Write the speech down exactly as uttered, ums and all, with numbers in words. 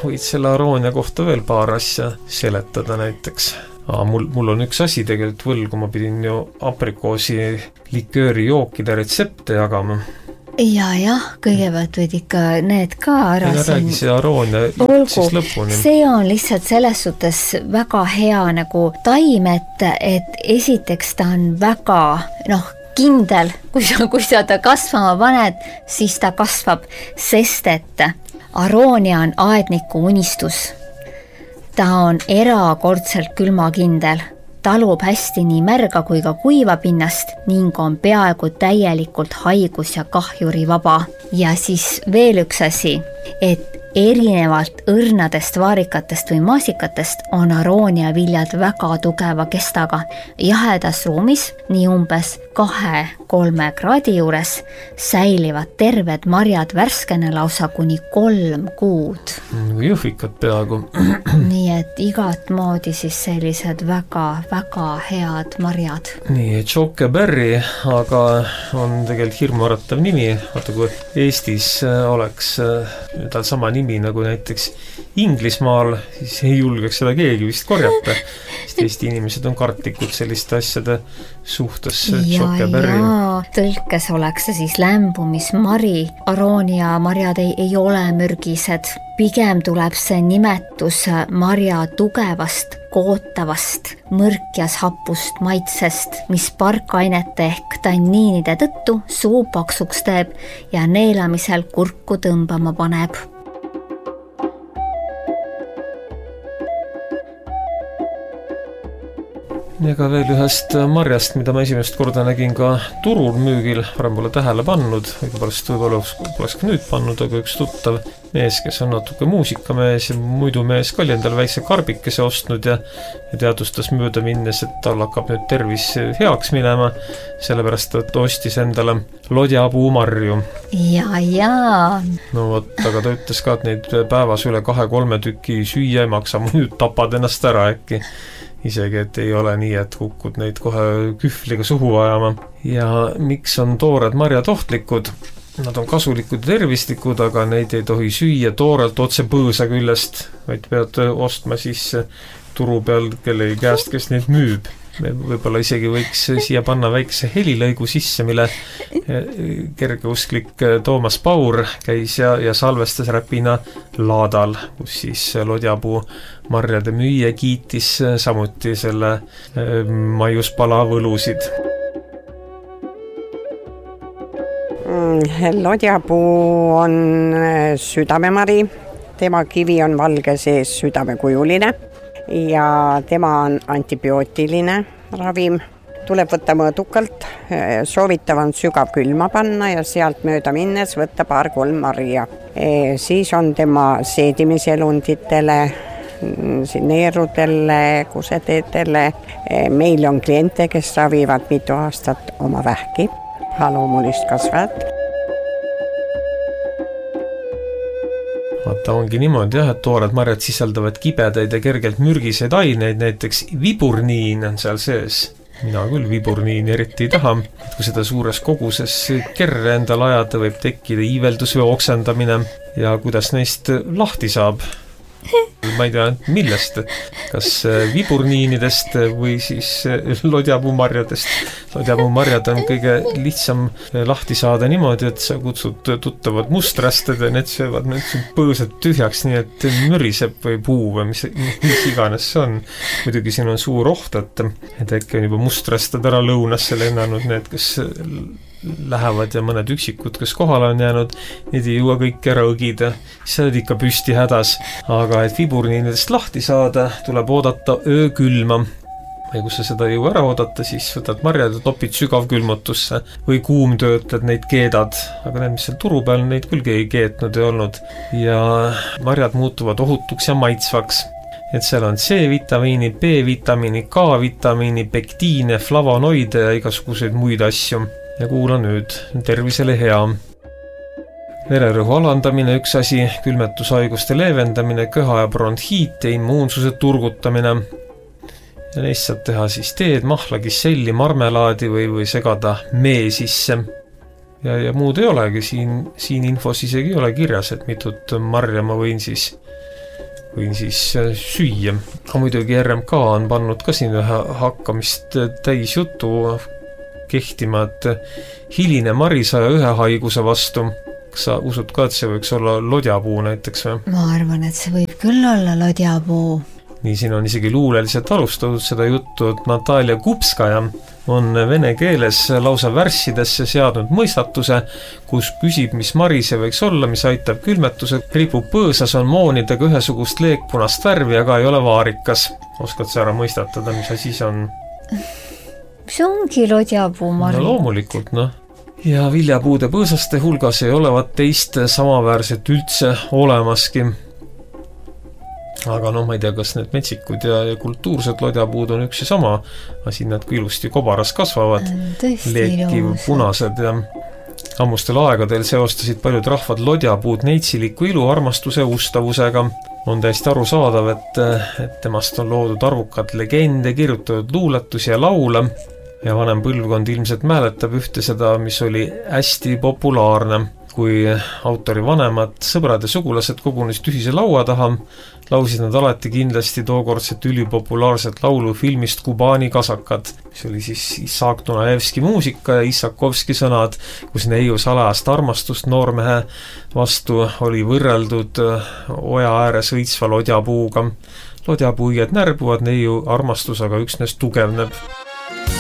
võid selle aroonia kohta veel paar asja seletada näiteks. Aa, mul, mul on üks asi tegelikult võlgu, ma pidin ju aprikoosi likööri jookide retsepte jagama. Ja, jah, kõigepealt võid ikka need ka ära ja siin. Räägi see aroonia siis lõpuni. See on lihtsalt selles suhtes väga hea nagu taim, et, et esiteks ta on väga, noh, kindel, kui sa, kui sa ta kasvama paned, siis ta kasvab, sest et aroonia on aedniku unistus. Ta on erakordselt külmakindel, talub hästi nii märga kui ka kuiva pinnast ning on peaaegu täielikult haigus- ja kahjuri vaba. Ja siis veel üks asi, et erinevalt õrnadest vaarikatest või maasikatest on aroonia viljad väga tugeva kestaga. Jahedas ruumis, nii umbes kahe-kolme kraadi juures, säilivad terved marjad värskena lausa kuni kolm kuud. Jõhvikad peaaegu. Nii et igat moodi siis sellised väga-väga head marjad. Nii, chokeberry, aga on tegelikult hirmuäratav nimi. Vaata, kui Eestis oleks tal sama nimi nagu näiteks Inglismaal, siis ei julgeks seda keegi vist korjata, sest Eesti inimesed on kartlikud selliste asjade suhtes. Ja, ja, tõlkes oleks see siis lämbumismari. Aroonia marjad ei, ei ole mürgised. Pigem tuleb see nimetus marja tugevast, kootavast, mõrkjas hapust maitsest, mis parkainete ehk tanniinide tõttu suu paksuks teeb ja neelamisel kurku tõmbama paneb. Ega veel ühest marjast, mida ma esimest korda nägin ka turul müügil, varem pole tähele pannud, õigupärast võib-olla poleks ka nüüd pannud, aga üks tuttav mees, kes on natuke muusikamees ja muidu mees ka oli endal väikse karbikese ostnud ja, ja teadustas mööda minnes, et tal hakkab nüüd tervis heaks minema, sellepärast, et ostis endale lodjapuumarju. Ja, ja. No võt, aga ta ütles ka, et neid päevas üle kahe-kolme tüki süüa ei maksa, nüüd tapad ennast ära äkki. Isegi, et ei ole nii, et kukud neid kohe kühvliga suhu ajama. Ja miks on toored marjad ohtlikud? Nad on kasulikud ja tervislikud, aga neid ei tohi süüa toorelt otse põõsa küljest, vaid pead ostma siis turu peal kellegi käest, kes neid müüb. Võib-olla isegi võiks siia panna väikse helilõigu sisse, mille kergeusklik Toomas Paur käis ja, ja salvestas Räpina laadal, kus siis lodjapuu marjade müüja kiitis samuti selle maiuspala võlusid. Lodjapuu on südamemari, tema kivi on valge sees südamekujuline ja tema on antibiootiline ravim. Tuleb võtta mõõdukalt, soovitav on sügav külma panna ja sealt mööda minnes võtta paar-kolm marja. E, siis on tema seedimiselunditele, neerudele, kuseteedele. E, meil on kliente, kes ravivad mitu aastat oma vähki, loomulist kasvajat. Vaata, ongi niimoodi jah, et toored marjad sisaldavad kibedaid ja kergelt mürgiseid aineid, näiteks viburniin on seal sees. Mina küll viburniini eriti ei taha. Kui seda suures koguses kerre endal ajada, võib tekkida iiveldus või oksendamine ja kuidas neist lahti saab. Ma ei tea, millest, kas viburniinidest või siis lodjapuumarjadest. Lodjapuumarjad on kõige lihtsam lahti saada niimoodi, et sa kutsud tuttavad mustrasted ja need söövad nüüd põõsad tühjaks, nii et müriseb või puu või mis, mis iganes see on. Muidugi siin on suur oht, et, et äkki on juba mustrasted ära lõunasse lennanud need, kes lähevad ja mõned üksikud, kes kohale on jäänud, need ei jõua kõik ära õgida, sa oled ikka püsti hädas, aga et viburniinidest lahti saada, tuleb oodata öökülma. Ja kui sa seda ei jõua ära oodata, siis võtad marjad ja topid sügavkülmutusse või kuumtöötled neid keedad, aga need, mis seal turu peal, neid küll keegi keetnud ei olnud ja marjad muutuvad ohutuks ja maitsvaks. Et seal on C-vitamiini, B-vitamiini, K-vitamiini, pektiine, flavonoide ja igasuguseid muid asju. Ja kuula nüüd, tervisele hea. Vererõhu alandamine, üks asi, külmetushaiguste leevendamine, köha ja bronhiit ja immuunsuse turgutamine. Ja neist saab teha siis teed, mahla, kisselli, marmelaadi või, või segada mee sisse. Ja, ja muud ei olegi, siin, siin infos isegi ei ole kirjas, et mitut marja ma võin siis või siis süüa. Aga muidugi R M K on pannud ka siin ühe hakkamist täis jutu kehtima, et hiline marisaja ühe haiguse vastu. Kas sa usud ka, et see võiks olla lodjapuu näiteks või? Ma arvan, et see võib küll olla lodjapuu. Nii, siin on isegi luuleliselt alustatud seda juttu, et Natalja Kupskaja on vene keeles lausa värssidesse seadnud mõistatuse, kus küsib, mis marise võiks olla, mis aitab külmetuse. Ripub põõsas, on moonidega ühesugust leekpunast värvi, aga ei ole vaarikas. Oskad sa ära mõistatada, mis asi see on? Mis ongi lodjapuu mari? No loomulikult, noh. Ja viljapuude põõsaste hulgas ei olevat teist samaväärset üldse olemaski. Aga noh, ma ei tea, kas need metsikud ja kultuursed lodjapuud on üks ja sama asi, nad kui ilusti kobaras kasvavad, leekiv punased ja ammustel aegadel seostasid paljud rahvad lodjapuud neitsiliku ilu, armastuse ustavusega. On täiesti arusaadav, et, et temast on loodud arvukad legende, kirjutatud luuletusi ja laule ja vanem põlvkond ilmselt mäletab ühte seda, mis oli hästi populaarne. Kui autori vanemad, sõbrad ja sugulased kogunesid ühise laua taha, lausid nad alati kindlasti tookordset ülipopulaarset laulu filmist Kubaani kasakad, mis oli siis Isak Dunajevski muusika ja Isakovski sõnad, kus neiu salajast armastust noormehe vastu oli võrreldud oja ääres õitsva lodjapuuga. Lodjapuujad närbuvad, neiu armastus aga üksnes tugevneb.